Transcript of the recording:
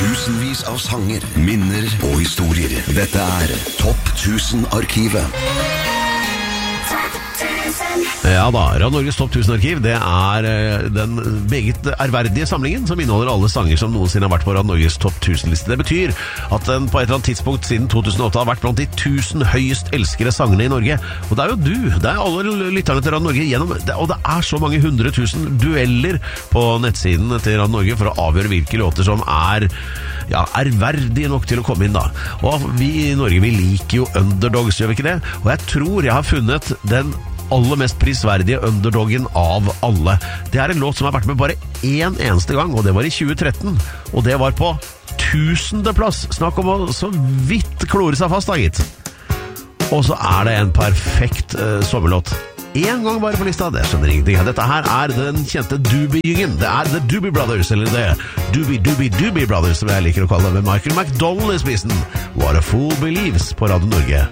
Tusenvis av sanger, minner og historier. Dette Topp 1000-arkivet. Ja da, Radio Norges Topp 1000-arkiv, det den meget ærverdige samlingen som inneholder alle sanger som noensinne har vært på Radio Norges Topp 1000-liste. Det betyr at den på et eller annet tidspunkt siden 2008 har vært blant de 1000 høyest elskede sangene i Norge. Og det jo du, det alle lytterne til Radio Norge gjennom, og det så mange 100 000 dueller på nettsiden til Radio Norge for å avgjøre hvilke låter som ærverdige nok til å komme inn da. Og vi i Norge, vi liker jo underdogs, gjør vi ikke det? Og jeg tror jeg har funnet den aller mest prisverdige underdoggen av alle. Det en låt som har vært med bare en eneste gang, og det var i 2013. Og det var på 1000. plass. Snakk om å så vidt klore seg fast, da, gitt. Og så det en perfekt sommerlåt. En gang bare på lista, det skjønner ingenting. Dette her den kjente Doobie-gjengen. Det The Doobie Brothers, eller det Doobie Brothers, som jeg liker å kalle det, med Michael McDonald i spissen. What a Fool Believes på Radio Norge.